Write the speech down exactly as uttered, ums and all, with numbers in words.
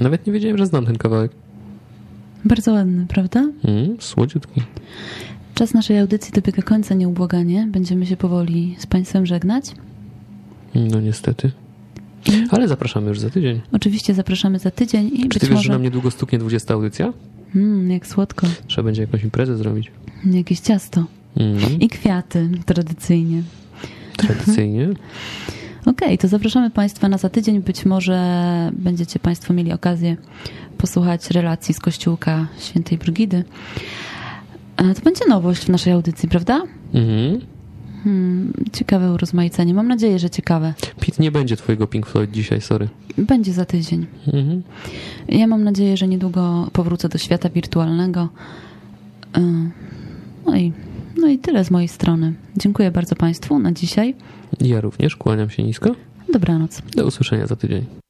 Nawet nie wiedziałem, że znam ten kawałek. Bardzo ładny, prawda? Mm, słodziutki. Czas naszej audycji dobiega końca nieubłaganie. Będziemy się powoli z Państwem żegnać. No niestety. Ale zapraszamy już za tydzień. Oczywiście zapraszamy za tydzień. I Czy być ty wiesz, może... że nam niedługo stuknie dwudziesta audycja? Mm, jak słodko. Trzeba będzie jakąś imprezę zrobić. Jakieś ciasto. Mm. I kwiaty tradycyjnie. Tradycyjnie. Okej, okay, to zapraszamy Państwa na za tydzień. Być może będziecie Państwo mieli okazję posłuchać relacji z Kościółka Świętej Brygidy. To będzie nowość w naszej audycji, prawda? Mhm. Hmm, ciekawe urozmaicenie. Mam nadzieję, że ciekawe. Pete, nie będzie twojego Pink Floyd dzisiaj, sorry. Będzie za tydzień. Mhm. Ja mam nadzieję, że niedługo powrócę do świata wirtualnego. No i, no i tyle z mojej strony. Dziękuję bardzo Państwu na dzisiaj. Ja również, kłaniam się nisko. Dobranoc. Do usłyszenia za tydzień.